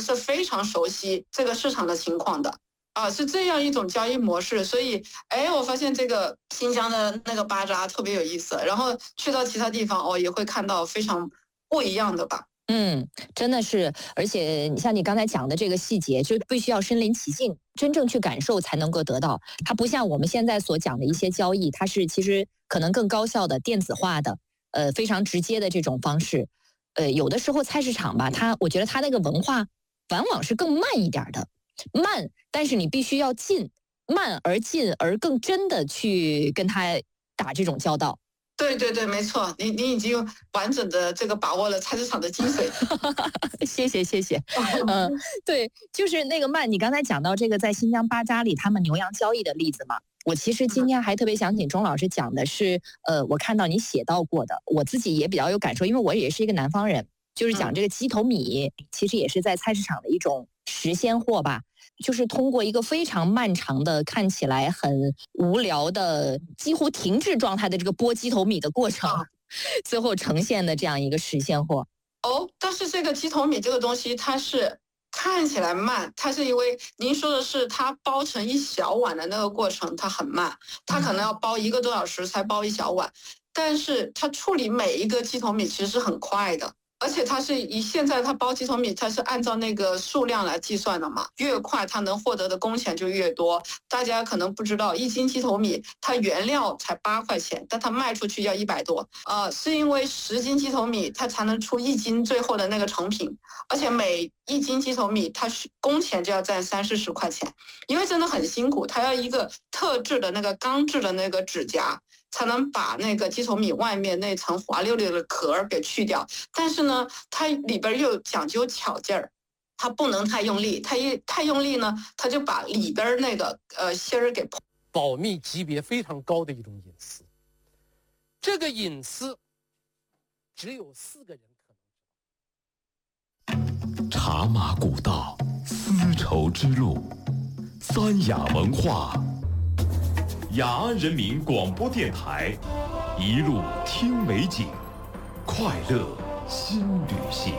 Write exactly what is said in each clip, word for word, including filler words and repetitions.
是非常熟悉这个市场的情况的。啊，是这样一种交易模式，所以，哎，我发现这个新疆的那个巴扎特别有意思，然后去到其他地方，哦，也会看到非常不一样的吧。 嗯，真的是，而且像你刚才讲的这个细节，就必须要身临其境，真正去感受才能够得到。它不像我们现在所讲的一些交易，它是其实可能更高效的、电子化的，呃，非常直接的这种方式。呃，有的时候菜市场吧，它我觉得它那个文化往往是更慢一点的。慢，但是你必须要近，慢而近而更真的去跟他打这种交道。 对对对，没错，你你已经完整的这个把握了菜市场的精髓。 谢谢谢谢，嗯、呃，对，就是那个慢，你刚才讲到这个在新疆巴扎里他们牛羊交易的例子嘛，我其实今天还特别想请钟老师讲的是，呃，我看到你写到过的，我自己也比较有感受，因为我也是一个南方人，就是讲这个鸡头米，其实也是在菜市场的一种实鲜货吧。就是通过一个非常漫长的、看起来很无聊的、几乎停滞状态的这个剥鸡头米的过程，最后呈现的这样一个实现货。 哦，但是这个鸡头米这个东西，它是看起来慢，它是因为您说的是它包成一小碗的那个过程，它很慢，它可能要包一个多小时才包一小碗，但是它处理每一个鸡头米其实是很快的。而且它是以现在它包鸡头米，它是按照那个数量来计算的嘛，越快它能获得的工钱就越多。大家可能不知道，一斤鸡头米它原料才八块钱，但它卖出去要一百多。呃，是因为十斤鸡头米它才能出一斤最后的那个成品，而且每一斤鸡头米它工钱就要占三四十块钱，因为真的很辛苦，它要一个特制的那个钢制的那个指甲。才能把那个鸡头米外面那层滑溜溜的壳给去掉，但是呢，它里边又讲究巧劲儿，它不能太用力，它一太用力呢，它就把里边那个呃芯儿给破。 保密级别非常高的一种隐私，这个隐私只有四个人可能知道。 茶马古道，丝绸之路，三雅文化。雅安人民广播电台，一路听美景，快乐新旅行。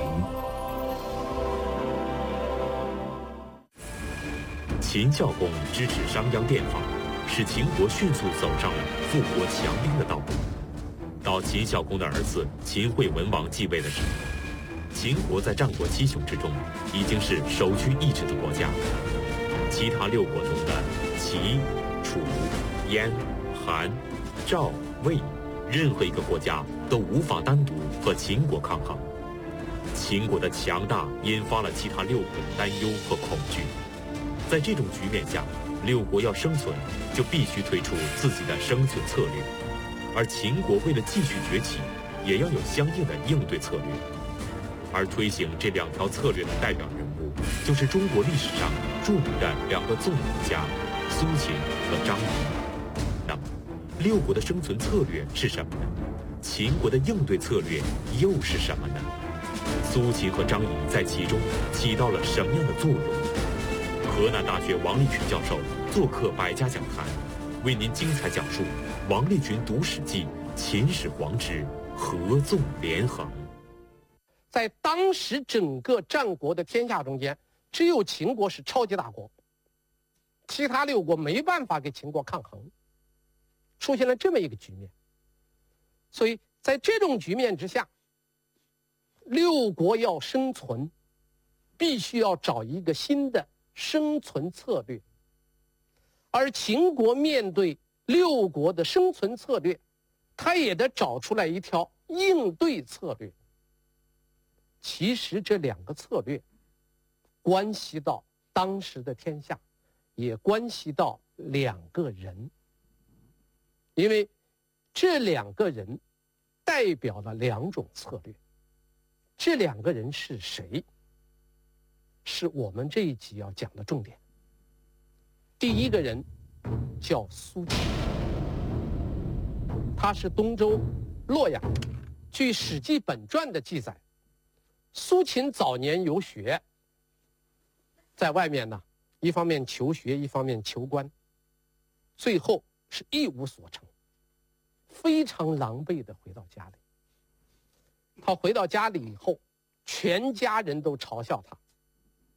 秦孝公支持商鞅变法，使秦国迅速走上了富国强兵的道路。到秦孝公的儿子秦惠文王继位的时候，秦国在战国七雄之中已经是首屈一指的国家。其他六国中的齐、楚、燕、韩、赵、魏，任何一个国家都无法单独和秦国抗衡。秦国的强大引发了其他六国的担忧和恐惧。在这种局面下，六国要生存，就必须推出自己的生存策略，而秦国为了继续崛起，也要有相应的应对策略。而推行这两条策略的代表人物，就是中国历史上著名的两个纵横家苏秦和张仪。那么，六国的生存策略是什么呢？秦国的应对策略又是什么呢？苏秦和张仪在其中起到了什么样的作用？河南大学王立群教授做客百家讲坛，为您精彩讲述王立群读《史记·秦始皇之合纵连横》。 在当时整个战国的天下中间，只有秦国是超级大国，其他六国没办法跟秦国抗衡，出现了这么一个局面。所以在这种局面之下，六国要生存，必须要找一个新的生存策略。而秦国面对六国的生存策略，他也得找出来一条应对策略。其实这两个策略关系到当时的天下，也关系到两个人，因为这两个人代表了两种策略。这两个人是谁，是我们这一集要讲的重点。第一个人叫苏秦，他是东周洛阳。据《史记本传》的记载，苏秦早年游学，在外面呢，一方面求学，一方面求官，最后是一无所成，非常狼狈地回到家里。他回到家里以后，全家人都嘲笑他，